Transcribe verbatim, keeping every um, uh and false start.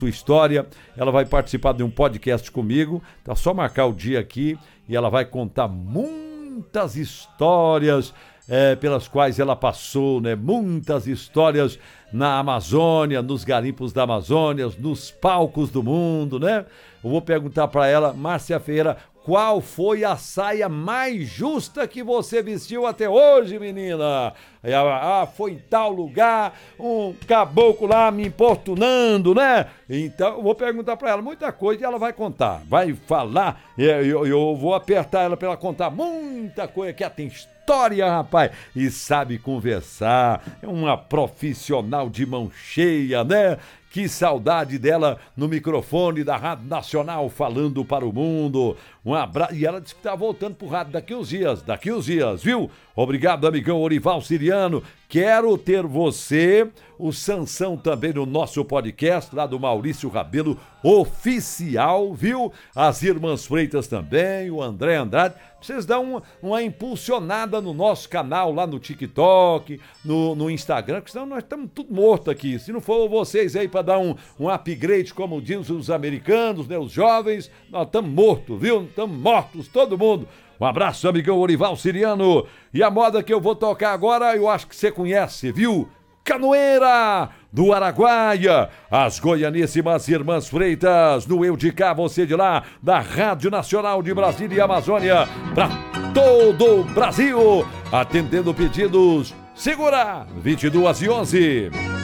sua história. Ela vai participar de um podcast comigo. Tá só marcar o dia aqui e ela vai contar muitas histórias é, pelas quais ela passou, né? Muitas histórias na Amazônia, nos garimpos da Amazônia, nos palcos do mundo, né? Eu vou perguntar para ela, Márcia Ferreira, qual foi a saia mais justa que você vestiu até hoje, menina? Ah, foi em tal lugar, um caboclo lá me importunando, né? Então, eu vou perguntar pra ela muita coisa e ela vai contar. Vai falar, eu, eu, eu vou apertar ela pra ela contar muita coisa, que ela tem história, rapaz, e sabe conversar. É uma profissional de mão cheia, né? Que saudade dela no microfone da Rádio Nacional falando para o mundo. Um abraço. E ela disse que tá voltando pro rádio daqui uns dias, daqui uns dias, viu? Obrigado, amigão Orival Siriano. Quero ter você, o Sansão também no nosso podcast, lá do Maurício Rabelo Oficial, viu? As irmãs Freitas também, o André Andrade. Vocês dão uma, uma impulsionada no nosso canal, lá no TikTok, no, no Instagram, porque senão nós estamos tudo morto aqui. Se não for vocês aí para dar um, um upgrade, como dizem os americanos, né, os jovens, nós estamos mortos, viu? Estamos mortos, todo mundo. Um abraço, amigão Orival Siriano. E a moda que eu vou tocar agora, eu acho que você conhece, viu? Canoeira do Araguaia, as goianíssimas irmãs Freitas, no Eu de Cá, Você de Lá, da Rádio Nacional de Brasília e Amazônia, para todo o Brasil, atendendo pedidos. Segura, vinte e duas e onze.